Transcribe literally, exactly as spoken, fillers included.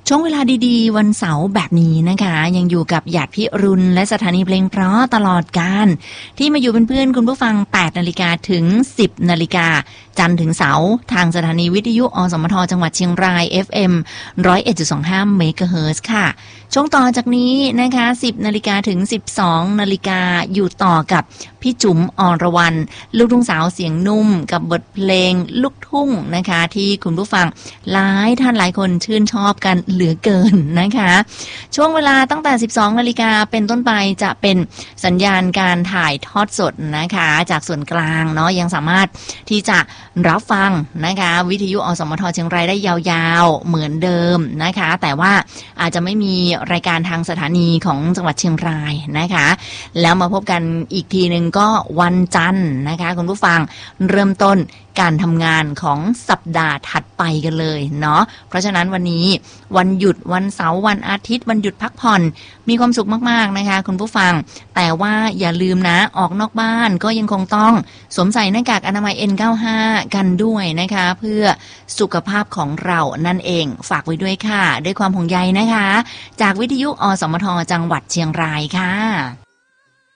ช่วงเวลาดีๆวันเสาร์แบบนี้นะคะยังอยู่กับหยาดพิรุณและสถานีเพลงเพราะตลอดการที่มาอยู่เป็นเพื่อนคุณผู้ฟังแปดนาฬิกาถึงสิบนาฬิกาจันทร์ถึงเสาร์ทางสถานีวิทยุอสมทจังหวัดเชียงราย เอฟ เอ็ม หนึ่งร้อยเอ็ดจุดสองห้า เมกะเฮิรตซ์ค่ะช่วงต่อจากนี้นะคะสิบนาฬิกาถึงสิบสองนาฬิกาอยู่ต่อกับพี่จุ๋มอรวรรณลูกทุ่งสาวเสียงนุ่มกับบทเพลงลูกทุ่งนะคะที่คุณผู้ฟังหลายท่านหลายคนชื่นชอบกันเหลือเกินนะคะช่วงเวลาตั้งแต่ สิบสองนาฬิกาเป็นต้นไปจะเป็นสัญญาณการถ่ายทอดสดนะคะจากส่วนกลางเนาะยังสามารถที่จะรับฟังนะคะวิทยุอสมทเชียงรายได้ยาวๆเหมือนเดิมนะคะแต่ว่าอาจจะไม่มีรายการทางสถานีของจังหวัดเชียงรายนะคะแล้วมาพบกันอีกทีนึงก็วันจันทร์นะคะคุณผู้ฟังเริ่มต้นการทำงานของสัปดาห์ถัดไปกันเลยเนาะเพราะฉะนั้นวันนี้วันหยุดวันเสาร์วันอาทิตย์วันหยุดพักผ่อนมีความสุขมากๆนะคะคุณผู้ฟังแต่ว่าอย่าลืมนะออกนอกบ้านก็ยังคงต้องสวมใส่หน้ากากอนามัย เอ็น เก้าสิบห้า กันด้วยนะคะเพื่อสุขภาพของเรานั่นเองฝากไว้ด้วยค่ะด้วยความห่วงใยนะคะจากวิทยุอสมทจังหวัดเชียงรายค่ะ